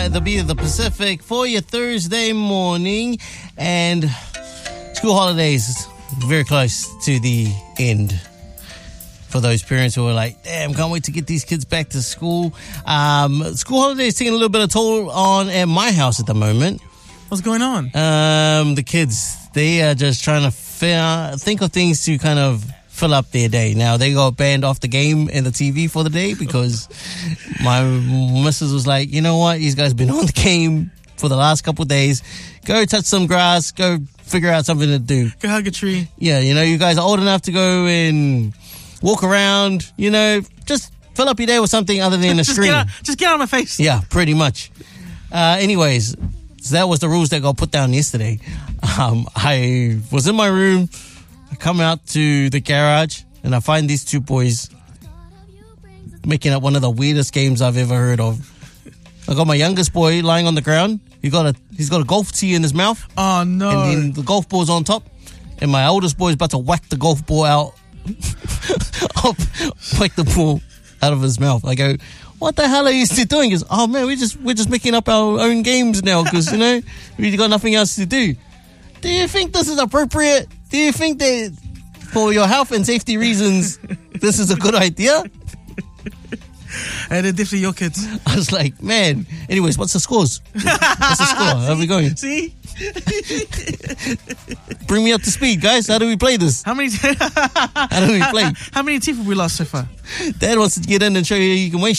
the Beat of the Pacific for your Thursday morning. And school holidays very close to the end. For those parents who are like, damn, can't wait to get these kids back to school. School holidays taking a little bit of toll on at my house at the moment. What's going on? The kids, they are just trying to think of things to kind of fill up their day. Now, they got banned off the game and the TV for the day because my missus was like, you know what? These guys been on the game for the last couple of days. Go touch some grass. Go figure out something to do. Go hug a tree. Yeah, you guys are old enough to go and walk around, just fill up your day with something other than a screen. Just get out of my face. Yeah, pretty much. Anyways, so that was the rules that got put down yesterday. I was in my room. I come out to the garage and I find these two boys making up one of the weirdest games I've ever heard of. I got my youngest boy lying on the ground. He's got a golf tee in his mouth. Oh, no. And then the golf ball's on top. And my oldest boy is about to whack the golf ball out. Whack the ball out of his mouth. I go, what the hell are you still doing? He goes, oh man, we're just making up our own games now because we got nothing else to do. Do you think this is appropriate? Do you think that for your health and safety reasons this is a good idea? And they're definitely your kids. I was like, man. Anyways, what's the scores? What's the score? How are we going? See? Bring me up to speed, guys. How do we play this? How many How do we play? How many teeth have we lost so far? Dad wants to get in and show you can win